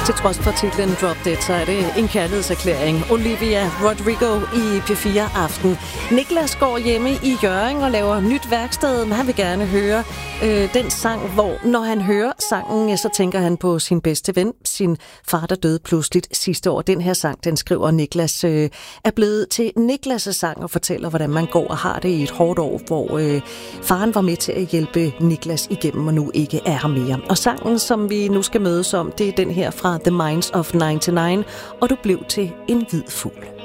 Til trods for titlen Drop Dead, så er det en kærlighedserklæring. Olivia Rodrigo i P4 Aften. Niklas går hjemme i Hjørring og laver nyt værksted, men han vil gerne høre den sang, hvor når han hører sangen, så tænker han på sin bedste ven, sin far, der døde pludseligt sidste år. Den her sang, den skriver Niklas, er blevet til Niklas' sang og fortæller, hvordan man går og har det i et hårdt år, hvor faren var med til at hjælpe Niklas igennem og nu ikke er her mere. Og sangen, som vi nu skal mødes om, det er den her fra The Minds of 99, og du blev til en hvid fugl.